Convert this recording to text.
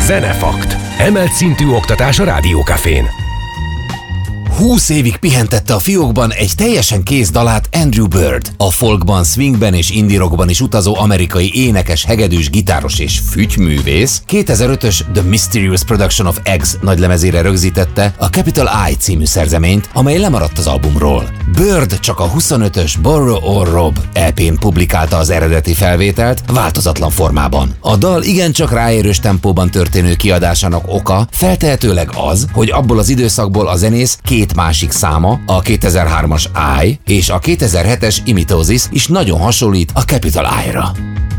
Zenefakt. Emelt szintű oktatás a Rádiókafén. 20 évig pihentette a fiókban egy teljesen kész dalát Andrew Bird. A folkban, swingben és indie rockban is utazó amerikai énekes, hegedűs, gitáros és füttyművész 2005-ös The Mysterious Production of Eggs nagylemezére rögzítette a Capital I című szerzeményt, amely lemaradt az albumról. Bird csak a 25-ös Borrow or Rob EP-n publikálta az eredeti felvételt változatlan formában. A dal igencsak ráérős tempóban történő kiadásának oka feltehetőleg az, hogy abból az időszakból a zenész két másik száma, a 2003-as I és a 2007-es Imitosis is nagyon hasonlít a Capital I-ra.